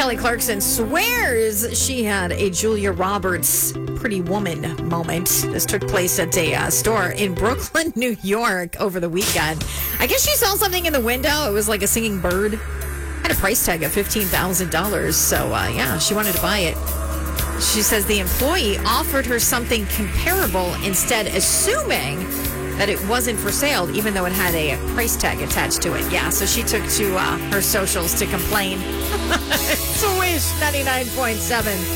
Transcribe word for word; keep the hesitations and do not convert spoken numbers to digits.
Kelly Clarkson swears she had a Julia Roberts Pretty Woman moment. This took place at a uh, store in Brooklyn, New York over the weekend. I guess she saw something in the window. It was like a singing bird. Had a price tag of fifteen thousand dollars. So, uh, yeah, she wanted to buy it. She says the employee offered her something comparable instead, assuming that it wasn't for sale, even though it had a price tag attached to it. Yeah, so she took to uh, her socials to complain. Swish ninety-nine point seven.